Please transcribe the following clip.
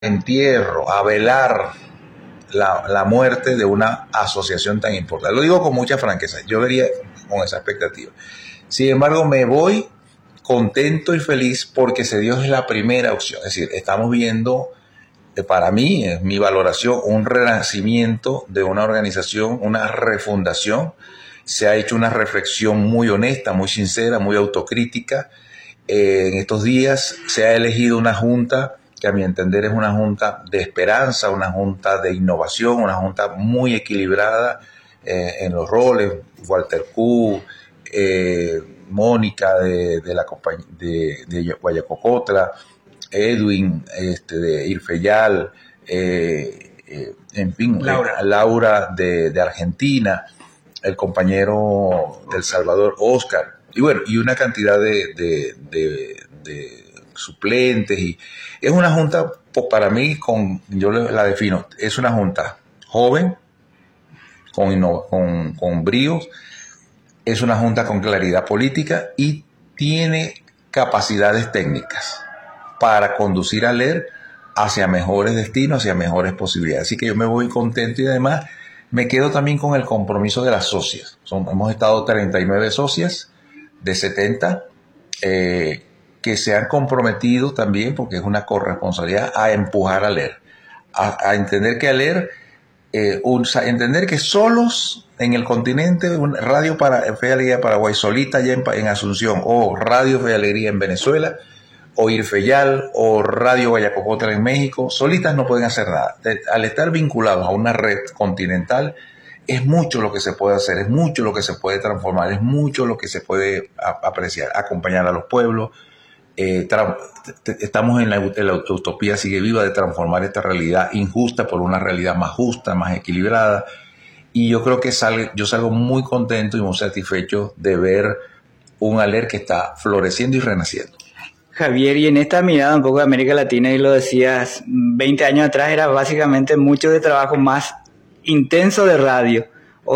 entierro, a velar la muerte de una asociación tan importante. Lo digo con mucha franqueza, yo vería con esa expectativa. Sin embargo, me voy contento y feliz porque se dio la primera opción. Es decir, estamos viendo, para mí, es mi valoración, un renacimiento de una organización, una refundación. Se ha hecho una reflexión muy honesta, muy sincera, muy autocrítica. En estos días se ha elegido una junta que a mi entender es una junta de esperanza, una junta de innovación, una junta muy equilibrada en los roles. Walter Q, Mónica de la compañía de Guayacocotla, Edwin de Irfeyal, en fin, Laura de Argentina, el compañero del Salvador, Oscar, y bueno, y una cantidad de suplentes. Y es una junta, para mí, yo la defino, es una junta joven, con bríos, es una junta con claridad política y tiene capacidades técnicas para conducir a LER hacia mejores destinos, hacia mejores posibilidades. Así que yo me voy contento y además me quedo también con el compromiso de las socias. Hemos estado 39 socias de 70 que se han comprometido también, porque es una corresponsabilidad, a empujar a LER, a entender que a LER, entender que solos en el continente, Radio Fe y Alegría Paraguay solita allá en Asunción, o Radio Fe y Alegría en Venezuela, o Irfeyal, o Radio Guayacocotla en México, solitas no pueden hacer nada. Al estar vinculados a una red continental, es mucho lo que se puede hacer, es mucho lo que se puede transformar, es mucho lo que se puede apreciar, acompañar a los pueblos. Estamos en la utopía sigue viva de transformar esta realidad injusta por una realidad más justa, más equilibrada. Y yo creo que yo salgo muy contento y muy satisfecho de ver un ALER que está floreciendo y renaciendo. Javier, y en esta mirada un poco de América Latina, y lo decías, 20 años atrás era básicamente mucho de trabajo más intenso de radio.